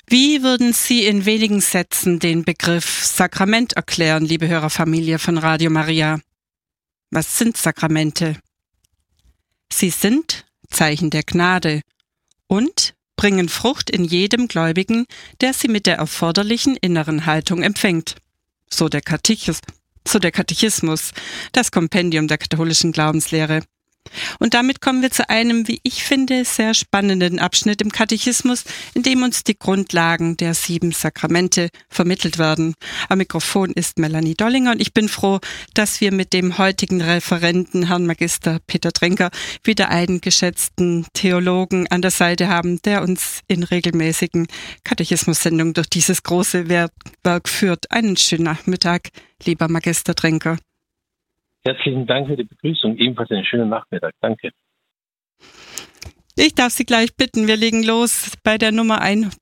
Wie würden Sie in wenigen Sätzen den Begriff Sakrament erklären, liebe Hörerfamilie von Radio Maria? Was sind Sakramente? Sie sind Zeichen der Gnade und bringen Frucht in jedem Gläubigen, der sie mit der erforderlichen inneren Haltung empfängt. So der Katechismus, das Kompendium der katholischen Glaubenslehre. Und damit kommen wir zu einem, wie ich finde, sehr spannenden Abschnitt im Katechismus, in dem uns die Grundlagen der 7 Sakramente vermittelt werden. Am Mikrofon ist Melanie Dollinger und ich bin froh, dass wir mit dem heutigen Referenten, Herrn Magister Peter Tränker, wieder einen geschätzten Theologen an der Seite haben, der uns in regelmäßigen Katechismus-Sendungen durch dieses große Werk führt. Einen schönen Nachmittag, lieber Magister Tränker. Herzlichen Dank für die Begrüßung. Ebenfalls einen schönen Nachmittag. Danke. Ich darf Sie gleich bitten, wir legen los bei der Nummer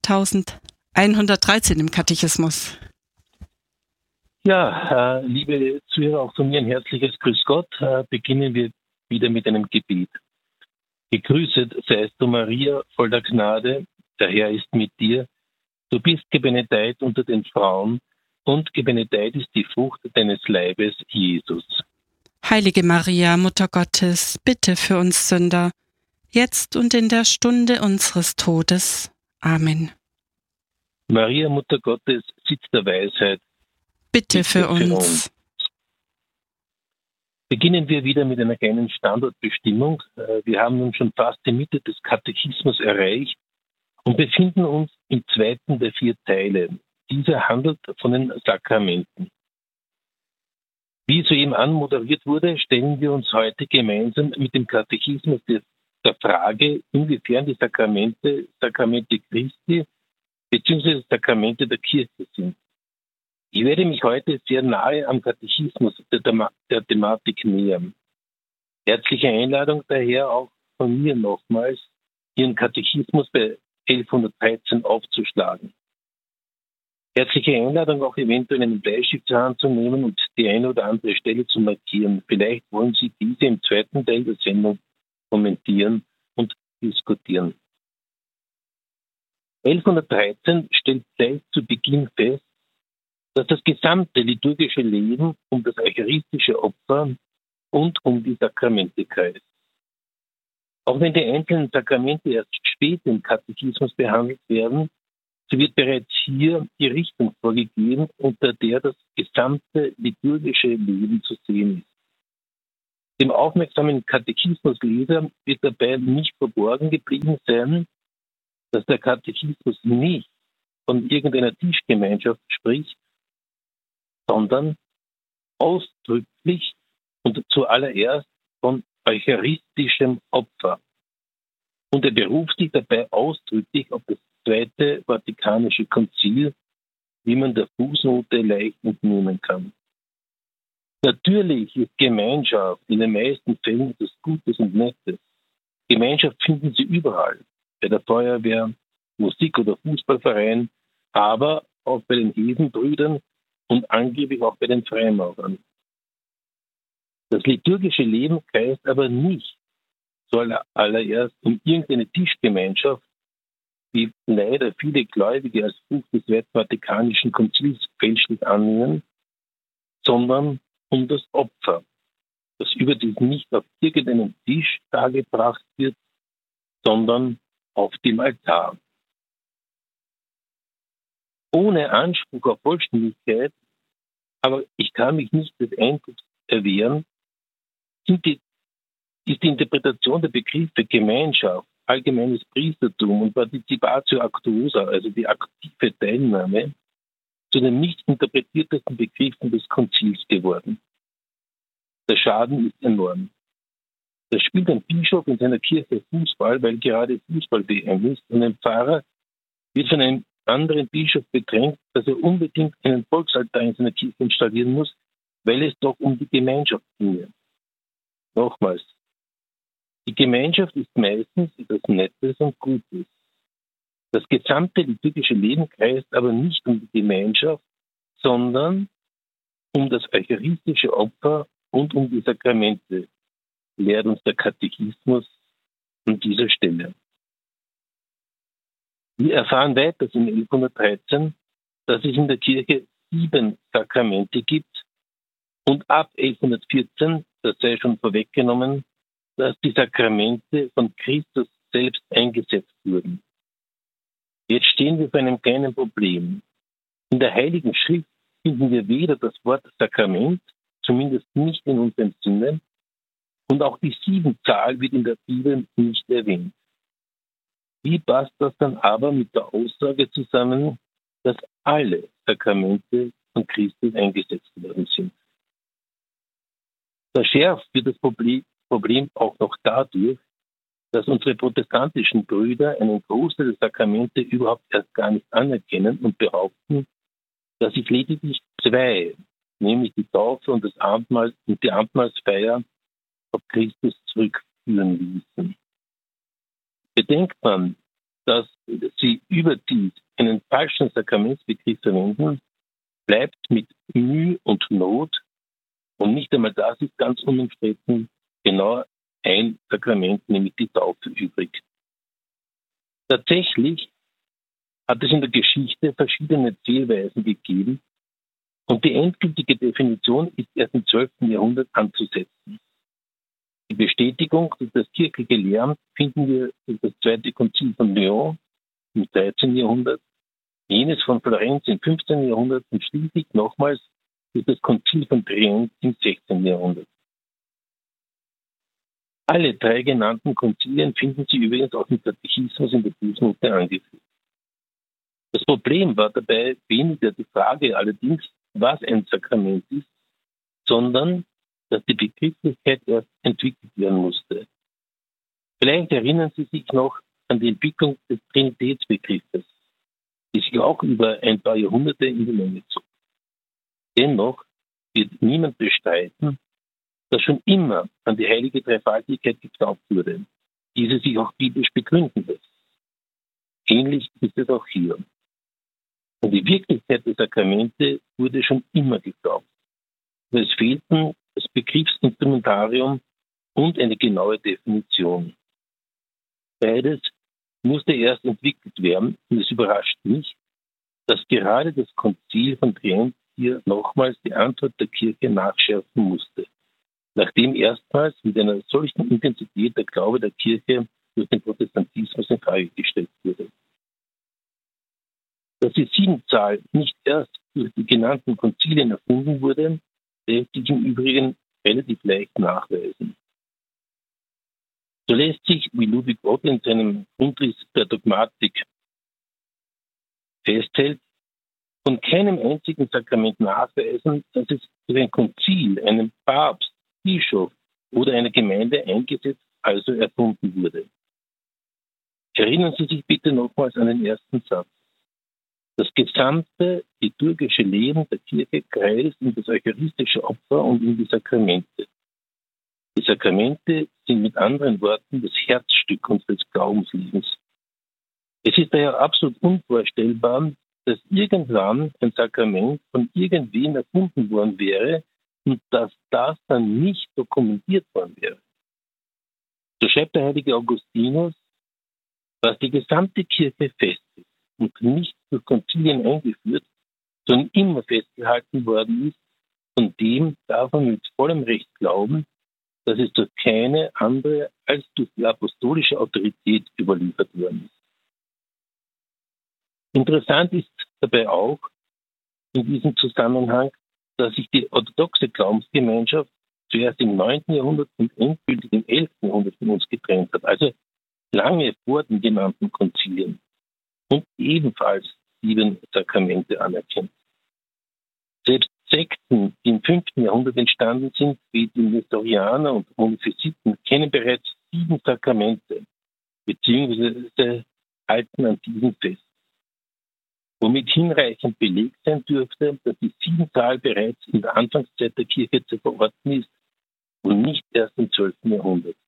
1113 im Katechismus. Ja, liebe Zuhörer, auch von mir ein herzliches Grüß Gott. Beginnen wir wieder mit einem Gebet. Gegrüßet seist du, Maria, voll der Gnade, der Herr ist mit dir. Du bist gebenedeit unter den Frauen und gebenedeit ist die Frucht deines Leibes, Jesus. Heilige Maria, Mutter Gottes, bitte für uns Sünder, jetzt und in der Stunde unseres Todes. Amen. Maria, Mutter Gottes, Sitz der Weisheit, bitte für uns. Beginnen wir wieder mit einer kleinen Standortbestimmung. Wir haben nun schon fast die Mitte des Katechismus erreicht und befinden uns im zweiten der 4 Teile. Dieser handelt von den Sakramenten. Wie soeben anmoderiert wurde, stellen wir uns heute gemeinsam mit dem Katechismus der Frage, inwiefern die Sakramente Christi bzw. Sakramente der Kirche sind. Ich werde mich heute sehr nahe am Katechismus der Thematik nähern. Herzliche Einladung daher auch von mir nochmals, Ihren Katechismus bei 1113 aufzuschlagen. Herzliche Einladung, auch eventuell einen Bleistift zur Hand zu nehmen und die eine oder andere Stelle zu markieren. Vielleicht wollen Sie diese im zweiten Teil der Sendung kommentieren und diskutieren. 1113 stellt gleich zu Beginn fest, dass das gesamte liturgische Leben um das eucharistische Opfer und um die Sakramente kreist. Auch wenn die einzelnen Sakramente erst spät im Katechismus behandelt werden, so wird bereits hier die Richtung vorgegeben, unter der das gesamte liturgische Leben zu sehen ist. Dem aufmerksamen Katechismusleser wird dabei nicht verborgen geblieben sein, dass der Katechismus nicht von irgendeiner Tischgemeinschaft spricht, sondern ausdrücklich und zuallererst von eucharistischem Opfer. Und er beruft sich dabei ausdrücklich auf das Zweite Vatikanische Konzil, wie man der Fußnote leicht entnehmen kann. Natürlich ist Gemeinschaft in den meisten Fällen etwas Gutes und Nettes. Gemeinschaft finden Sie überall, bei der Feuerwehr, Musik- oder Fußballverein, aber auch bei den Hesenbrüdern und angeblich auch bei den Freimaurern. Das liturgische Leben kreist aber nicht zuallererst um irgendeine Tischgemeinschaft, wie leider viele Gläubige als Frucht des Zweiten Vatikanischen Konzils fälschlich annehmen, sondern um das Opfer, das überdies nicht auf irgendeinem Tisch dargebracht wird, sondern auf dem Altar. Ohne Anspruch auf Vollständigkeit, aber ich kann mich nicht des Eindrucks erwehren, ist die Interpretation der Begriffe Gemeinschaft, allgemeines Priestertum und Participatio Actuosa, also die aktive Teilnahme, zu den nicht interpretiertesten Begriffen des Konzils geworden. Der Schaden ist enorm. Da spielt ein Bischof in seiner Kirche Fußball, weil gerade Fußball-WM ist, und ein Pfarrer wird von einem anderen Bischof bedrängt, dass er unbedingt einen Volksaltar in seiner Kirche installieren muss, weil es doch um die Gemeinschaft ginge. Nochmals, die Gemeinschaft ist meistens etwas Nettes und Gutes. Das gesamte liturgische Leben kreist aber nicht um die Gemeinschaft, sondern um das eucharistische Opfer und um die Sakramente, lehrt uns der Katechismus an dieser Stelle. Wir erfahren weiter in 1113, dass es in der Kirche 7 Sakramente gibt und ab 1114, das sei schon vorweggenommen, dass die Sakramente von Christus selbst eingesetzt wurden. Jetzt stehen wir vor einem kleinen Problem. In der Heiligen Schrift finden wir weder das Wort Sakrament, zumindest nicht in unserem Sinne, und auch die 7-Zahl wird in der Bibel nicht erwähnt. Wie passt das dann aber mit der Aussage zusammen, dass alle Sakramente von Christus eingesetzt worden sind? Verschärft wird das Problem auch noch dadurch, dass unsere protestantischen Brüder einen Großteil der Sakramente überhaupt erst gar nicht anerkennen und behaupten, dass sich lediglich 2, nämlich die Taufe und das Abendmahl und die Abendmahlsfeier, auf Christus zurückführen ließen. Bedenkt man, dass sie überdies einen falschen Sakramentsbegriff verwenden, bleibt mit Mühe und Not, und nicht einmal das ist ganz unumstritten, genau ein Sakrament, nämlich die Taufe, übrig. Tatsächlich hat es in der Geschichte verschiedene Zählweisen gegeben und die endgültige Definition ist erst im 12. Jahrhundert anzusetzen. Die Bestätigung durch das kirchliche Lehramt finden wir durch das Zweite Konzil von Lyon im 13. Jahrhundert, jenes von Florenz im 15. Jahrhundert und schließlich nochmals durch das Konzil von Trient im 16. Jahrhundert. Alle 3 genannten Konzilien finden Sie übrigens auch im Katechismus in der Fußnote angeführt. Das Problem war dabei weniger die Frage allerdings, was ein Sakrament ist, sondern dass die Begrifflichkeit erst entwickelt werden musste. Vielleicht erinnern Sie sich noch an die Entwicklung des Trinitätsbegriffes, die sich auch über ein paar Jahrhunderte in die Länge zog. Dennoch wird niemand bestreiten, dass schon immer an die heilige Dreifaltigkeit geglaubt wurde, diese sich auch biblisch begründen lässt. Ähnlich ist es auch hier. Und die Wirklichkeit der Sakramente wurde schon immer geglaubt. Nur es fehlten das Begriffsinstrumentarium und eine genaue Definition. Beides musste erst entwickelt werden und es überrascht mich, dass gerade das Konzil von Trient hier nochmals die Antwort der Kirche nachschärfen musste, nachdem erstmals mit einer solchen Intensität der Glaube der Kirche durch den Protestantismus in Frage gestellt wurde. Dass die 7-Zahl nicht erst durch die genannten Konzilien erfunden wurde, lässt sich im Übrigen relativ leicht nachweisen. So lässt sich, wie Ludwig Otto in seinem Grundriss der Dogmatik festhält, von keinem einzigen Sakrament nachweisen, dass es durch ein Konzil, einen Papst, Bischof oder eine Gemeinde eingesetzt, also erfunden wurde. Erinnern Sie sich bitte nochmals an den ersten Satz. Das gesamte liturgische Leben der Kirche kreist um das eucharistische Opfer und um die Sakramente. Die Sakramente sind mit anderen Worten das Herzstück unseres Glaubenslebens. Es ist daher absolut unvorstellbar, dass irgendwann ein Sakrament von irgendwem erfunden worden wäre und dass das dann nicht dokumentiert worden wäre. So schreibt der heilige Augustinus, was die gesamte Kirche festigt und nicht durch Konzilien eingeführt, sondern immer festgehalten worden ist, von dem darf man mit vollem Recht glauben, dass es durch keine andere als durch die apostolische Autorität überliefert worden ist. Interessant ist dabei auch in diesem Zusammenhang, dass sich die orthodoxe Glaubensgemeinschaft zuerst im 9. Jahrhundert und endgültig im 11. Jahrhundert von uns getrennt hat, also lange vor den genannten Konzilien und ebenfalls 7 Sakramente anerkennt. Selbst Sekten, die im 5. Jahrhundert entstanden sind, wie die Nestorianer und Monophysiten, kennen bereits 7 Sakramente, beziehungsweise halten an diesen fest. Womit hinreichend belegt sein dürfte, dass die 7-Zahl bereits in der Anfangszeit der Kirche zu verorten ist und nicht erst im 12. Jahrhundert.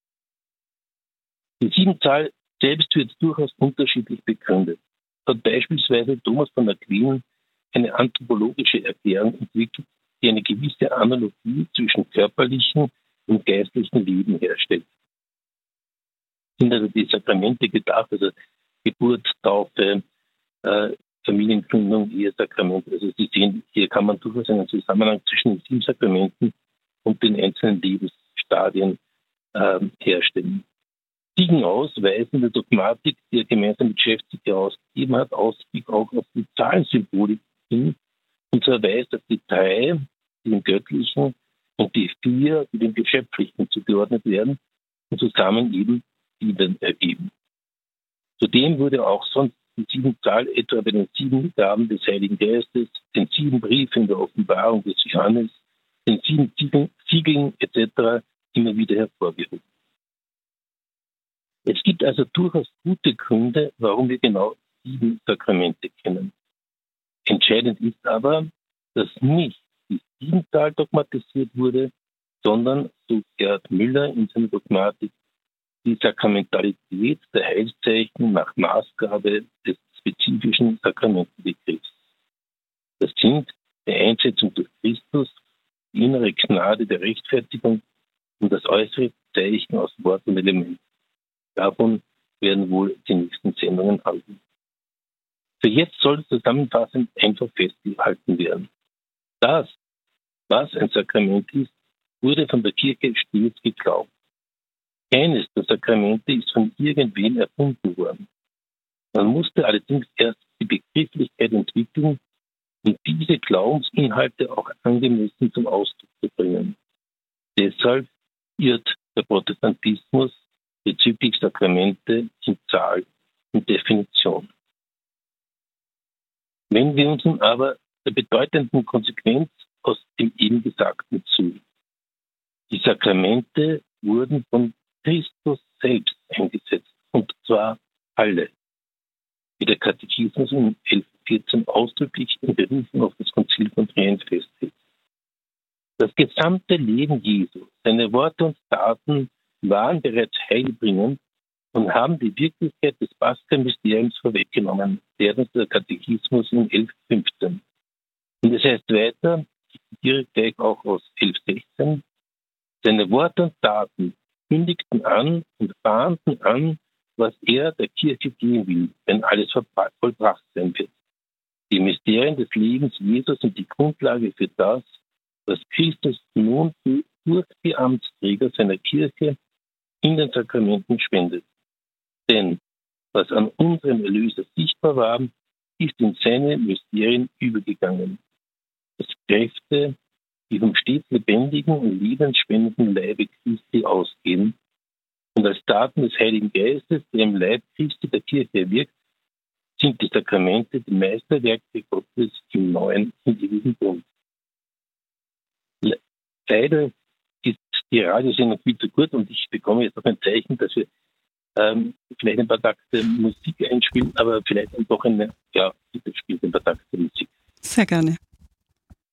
Die 7-Zahl selbst wird durchaus unterschiedlich begründet. Hat beispielsweise Thomas von Aquin eine anthropologische Erklärung entwickelt, die eine gewisse Analogie zwischen körperlichem und geistlichem Leben herstellt. Sind also die Sakramente gedacht, also Geburt, Taufe, Familiengründung, Ehesakrament. Also Sie sehen, hier kann man durchaus einen Zusammenhang zwischen den 7 Sakramenten und den einzelnen Lebensstadien herstellen. Ziegenaus weisen in der Dogmatik, die er gemeinsam mit Schäfzig herausgegeben hat, Ausblick auch auf die Zahlensymbolik hin. Und zwar weist auf die 3, die dem Göttlichen, und die 4, die dem Geschöpflichen zugeordnet werden und zusammen eben 7 ergeben. Zudem wurde auch sonst die 7-Zahl etwa bei den 7 Gaben des Heiligen Geistes, den 7 Briefen der Offenbarung des Johannes, den 7 Siegeln etc. immer wieder hervorgehoben. Es gibt also durchaus gute Gründe, warum wir genau 7 Sakramente kennen. Entscheidend ist aber, dass nicht die 7-Zahl dogmatisiert wurde, sondern, so Gerhard Müller in seiner Dogmatik, die Sakramentalität der Heilszeichen nach Maßgabe des spezifischen Sakramentenbegriffs. Das sind die Einsetzung durch Christus, die innere Gnade der Rechtfertigung und das äußere Zeichen aus Wort und Element. Davon werden wohl die nächsten Sendungen handeln. Für jetzt soll es zusammenfassend einfach festgehalten werden. Das, was ein Sakrament ist, wurde von der Kirche stets geglaubt. Keines der Sakramente ist von irgendwem erfunden worden. Man musste allerdings erst die Begrifflichkeit entwickeln und diese Glaubensinhalte auch angemessen zum Ausdruck zu bringen. Deshalb irrt der Protestantismus bezüglich Sakramente in Zahl und Definition. Wenn wir uns nun aber der bedeutenden Konsequenz aus dem eben Gesagten zu. Die Sakramente wurden von Christus selbst eingesetzt, und zwar alle, wie der Katechismus in 1114 ausdrücklich in Berufen auf das Konzil von Trient festhält. Das gesamte Leben Jesu, seine Worte und Taten waren bereits heilbringend und haben die Wirklichkeit des Pascha-Mysteriums vorweggenommen, lehrt uns der Katechismus in 1115. Und es heißt weiter, ich zitiere gleich auch aus 1116, seine Worte und Taten kündigten an und bahnten an, was er der Kirche geben will, wenn alles vollbracht sein wird. Die Mysterien des Lebens Jesus sind die Grundlage für das, was Christus nun durch die Amtsträger seiner Kirche in den Sakramenten spendet. Denn was an unserem Erlöser sichtbar war, ist in seine Mysterien übergegangen. Das Kräfte, die vom stets lebendigen und lebensspendenden Leibe Christi ausgehen und als Taten des Heiligen Geistes, der im Leib Christi der Kirche wirkt, sind die Sakramente die Meisterwerke Gottes im neuen und ewigen Bund. Leider ist die Radiosendung viel zu kurz und ich bekomme jetzt noch ein Zeichen, dass wir vielleicht ein paar Takte Musik einspielen, aber vielleicht doch bitte spielt ein paar Takte Musik. Sehr gerne.